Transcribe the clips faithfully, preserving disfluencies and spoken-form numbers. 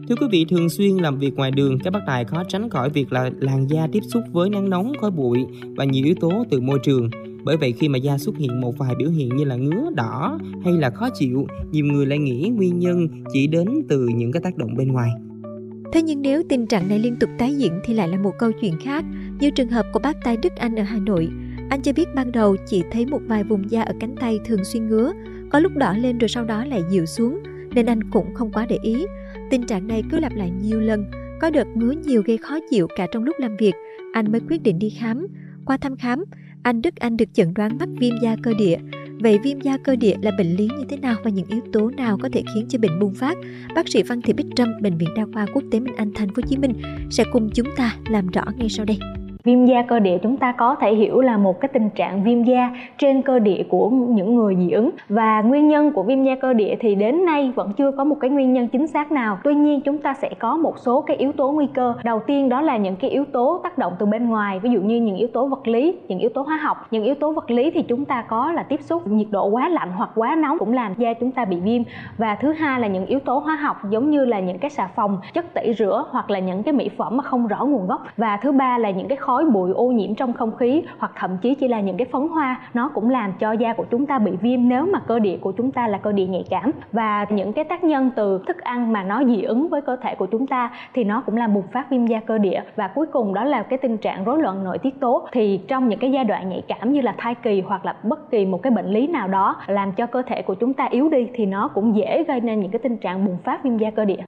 Thưa quý vị, thường xuyên làm việc ngoài đường, các bác tài khó tránh khỏi việc là làn da tiếp xúc với nắng nóng, khói bụi và nhiều yếu tố từ môi trường. Bởi vậy khi mà da xuất hiện một vài biểu hiện như là ngứa, đỏ hay là khó chịu, nhiều người lại nghĩ nguyên nhân chỉ đến từ những cái tác động bên ngoài. Thế nhưng nếu tình trạng này liên tục tái diễn thì lại là một câu chuyện khác, như trường hợp của bác tài Đức Anh ở Hà Nội. Anh cho biết ban đầu chỉ thấy một vài vùng da ở cánh tay thường xuyên ngứa, có lúc đỏ lên rồi sau đó lại dịu xuống, nên anh cũng không quá để ý. Tình trạng này cứ lặp lại nhiều lần, có đợt ngứa nhiều gây khó chịu cả trong lúc làm việc. Anh mới quyết định đi khám. Qua thăm khám, anh Đức Anh được chẩn đoán mắc viêm da cơ địa. Vậy viêm da cơ địa là bệnh lý như thế nào và những yếu tố nào có thể khiến cho bệnh bùng phát? Bác sĩ Văn Thị Bích Trâm, Bệnh viện Đa khoa Quốc tế Minh Anh, Thành phố Hồ Chí Minh sẽ cùng chúng ta làm rõ ngay sau đây. Viêm da cơ địa chúng ta có thể hiểu là một cái tình trạng viêm da trên cơ địa của những người dị ứng, và nguyên nhân của viêm da cơ địa thì đến nay vẫn chưa có một cái nguyên nhân chính xác nào. Tuy nhiên chúng ta sẽ có một số cái yếu tố nguy cơ. Đầu tiên đó là những cái yếu tố tác động từ bên ngoài, ví dụ như những yếu tố vật lý, những yếu tố hóa học. Những yếu tố vật lý thì chúng ta có là tiếp xúc nhiệt độ quá lạnh hoặc quá nóng cũng làm da chúng ta bị viêm. Và thứ hai là những yếu tố hóa học, giống như là những cái xà phòng, chất tẩy rửa hoặc là những cái mỹ phẩm mà không rõ nguồn gốc. Và thứ ba là những cái khói bụi ô nhiễm trong không khí, hoặc thậm chí chỉ là những cái phấn hoa, nó cũng làm cho da của chúng ta bị viêm nếu mà cơ địa của chúng ta là cơ địa nhạy cảm. Và những cái tác nhân từ thức ăn mà nó dị ứng với cơ thể của chúng ta thì nó cũng làm bùng phát viêm da cơ địa. Và cuối cùng đó là cái tình trạng rối loạn nội tiết tố. Thì trong những cái giai đoạn nhạy cảm như là thai kỳ hoặc là bất kỳ một cái bệnh lý nào đó làm cho cơ thể của chúng ta yếu đi thì nó cũng dễ gây nên những cái tình trạng bùng phát viêm da cơ địa.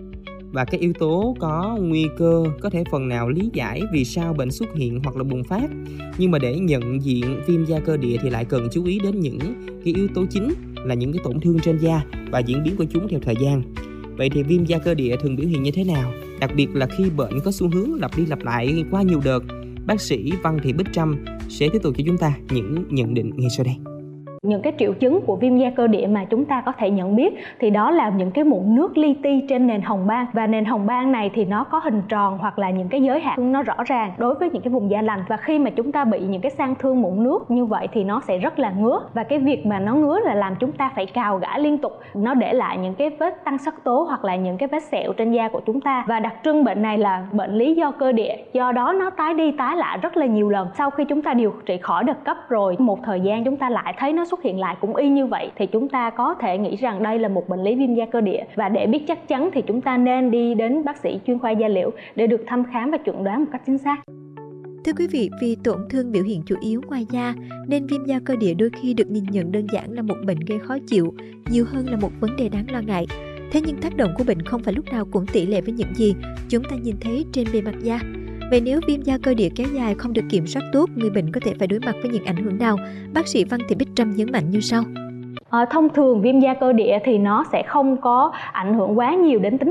Và cái yếu tố có nguy cơ có thể phần nào lý giải vì sao bệnh xuất hiện hoặc là bùng phát. Nhưng mà để nhận diện viêm da cơ địa thì lại cần chú ý đến những cái yếu tố chính là những cái tổn thương trên da và diễn biến của chúng theo thời gian. Vậy thì viêm da cơ địa thường biểu hiện như thế nào? Đặc biệt là khi bệnh có xu hướng lặp đi lặp lại qua nhiều đợt. Bác sĩ Văn Thị Bích Trâm sẽ tiếp tục cho chúng ta những nhận định ngay sau đây. Những cái triệu chứng của viêm da cơ địa mà chúng ta có thể nhận biết thì đó là những cái mụn nước li ti trên nền hồng ban, và nền hồng ban này thì nó có hình tròn hoặc là những cái giới hạn nó rõ ràng đối với những cái vùng da lành. Và khi mà chúng ta bị những cái sang thương mụn nước như vậy thì nó sẽ rất là ngứa, và cái việc mà nó ngứa là làm chúng ta phải cào gãi liên tục, nó để lại những cái vết tăng sắc tố hoặc là những cái vết sẹo trên da của chúng ta. Và đặc trưng bệnh này là bệnh lý do cơ địa, do đó nó tái đi tái lại rất là nhiều lần. Sau khi chúng ta điều trị khỏi đợt cấp rồi, một thời gian chúng ta lại thấy nó xuất hiện lại cũng y như vậy thì chúng ta có thể nghĩ rằng đây là một bệnh lý viêm da cơ địa. Và để biết chắc chắn thì chúng ta nên đi đến bác sĩ chuyên khoa da liễu để được thăm khám và chẩn đoán một cách chính xác. Thưa quý vị, vì tổn thương biểu hiện chủ yếu ngoài da nên viêm da cơ địa đôi khi được nhìn nhận đơn giản là một bệnh gây khó chịu, nhiều hơn là một vấn đề đáng lo ngại. Thế nhưng tác động của bệnh không phải lúc nào cũng tỷ lệ với những gì chúng ta nhìn thấy trên bề mặt da. Vậy nếu viêm da cơ địa kéo dài không được kiểm soát tốt, người bệnh có thể phải đối mặt với những ảnh hưởng nào? Bác sĩ Văn Thị Bích Trâm nhấn mạnh như sau. À, thông thường viêm da cơ địa thì nó sẽ không có ảnh hưởng quá nhiều đến tính